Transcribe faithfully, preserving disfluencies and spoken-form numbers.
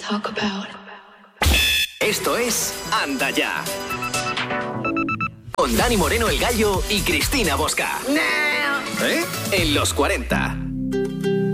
talk about. Esto es Anda Ya. Con Dani Moreno el Gallo y Cristina Bosca. ¿Eh? En los cuarenta.